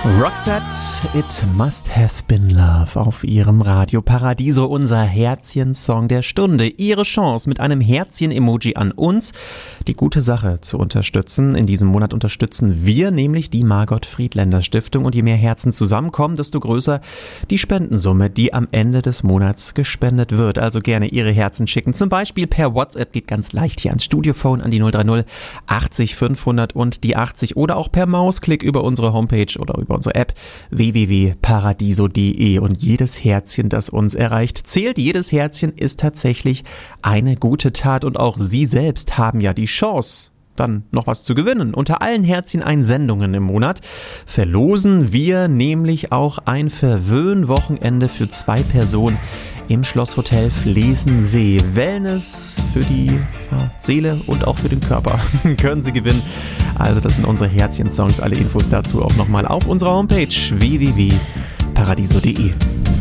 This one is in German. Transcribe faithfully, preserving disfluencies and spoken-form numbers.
Roxette, It Must Have Been Love auf ihrem Radio Paradiso, unser Herzchen-Song der Stunde. Ihre Chance mit einem Herzchen-Emoji an uns, die gute Sache zu unterstützen. In diesem Monat unterstützen wir nämlich die Margot Friedländer Stiftung und je mehr Herzen zusammenkommen, desto größer die Spendensumme, die am Ende des Monats gespendet wird. Also gerne Ihre Herzen schicken, zum Beispiel per WhatsApp, geht ganz leicht hier ans Studiophone an die null drei null achtzig fünfhundert und die achtzig oder auch per Mausklick über unsere Homepage oder über unsere App w w w punkt paradiso punkt d e und jedes Herzchen, das uns erreicht, zählt. Jedes Herzchen ist tatsächlich eine gute Tat und auch Sie selbst haben ja die Chance, dann noch was zu gewinnen. Unter allen Herzchen-Einsendungen im Monat verlosen wir nämlich auch ein Verwöhn-Wochenende für zwei Personen im Schlosshotel Flesensee. Wellness für die ja, Seele und auch für den Körper können Sie gewinnen. Also das sind unsere Herzchen-Songs. Alle Infos dazu auch nochmal auf unserer Homepage w w w punkt paradiso punkt d e.